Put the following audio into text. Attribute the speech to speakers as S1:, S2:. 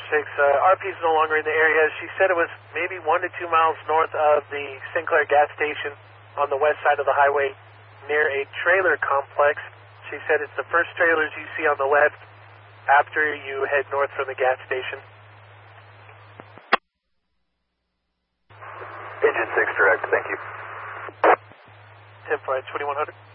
S1: 6. RP's no longer in the area. She said it was maybe 1 to 2 miles north of the Sinclair gas station on the west side of the highway near a trailer complex. She said it's the first trailers you see on the left after you head north from the gas station.
S2: Engine 6 direct, thank you.
S1: 10 flight 2100.